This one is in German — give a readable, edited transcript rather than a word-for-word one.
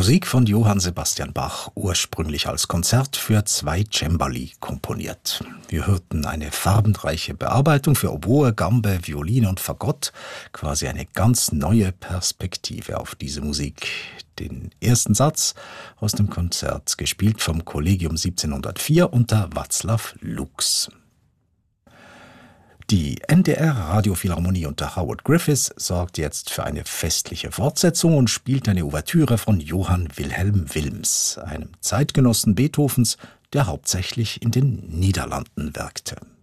Musik von Johann Sebastian Bach, ursprünglich als Konzert für 2 Cembali komponiert. Wir hörten eine farbenreiche Bearbeitung für Oboe, Gambe, Violine und Fagott, quasi eine ganz neue Perspektive auf diese Musik. Den ersten Satz aus dem Konzert, gespielt vom Collegium 1704 unter Václav Lux. Die NDR-Radiophilharmonie unter Howard Griffiths sorgt jetzt für eine festliche Fortsetzung und spielt eine Ouvertüre von Johann Wilhelm Wilms, einem Zeitgenossen Beethovens, der hauptsächlich in den Niederlanden wirkte.